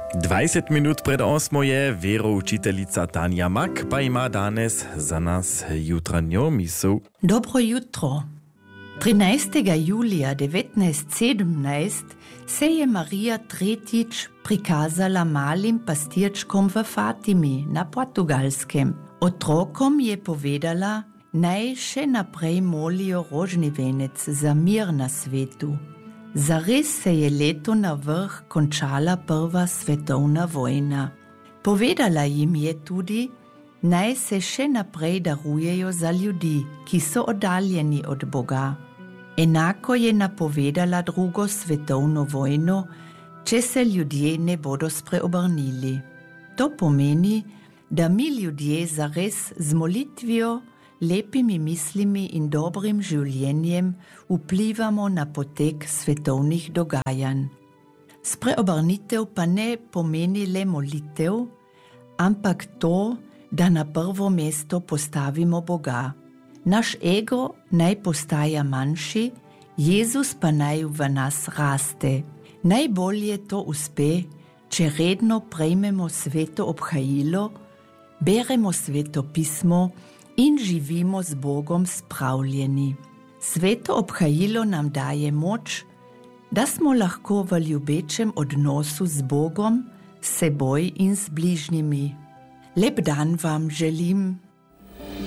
20 minut pred 8 je vjeroučiteljica Tanja Mak, pa ima danes za nas jutranjo misel. Dobro jutro. 13. julija 1917 se je Marija tretjič prikazala malim pastirčkom v Fatimi na Portugalskem. Otrokom je povedala, naj še naprej molijo rožni venec za mir na svetu. Zares se je leto na vrh končala prva svetovna vojna. Povedala jim je tudi, naj se še naprej darujejo za ljudi, ki so oddaljeni od Boga. Enako je napovedala drugo svetovno vojno, če se ljudje ne bodo spreobrnili. To pomeni, da mi ljudje zares z molitvijo, lepimi mislimi in dobrim življenjem vplivamo na potek svetovnih dogajanj. Spreobrnitev pa ne pomeni le molitev, ampak to, da na prvo mesto postavimo Boga. Naš ego naj postaja manjši, Jezus pa naj v nas raste. Najbolje to uspe, če redno prejmemo sveto obhajilo, beremo sveto pismo in živimo z Bogom spravljeni. Sveto obhajilo nam daje moč, da smo lahko v ljubečem odnosu z Bogom, s seboj in z bližnjimi. Lep dan vam želim.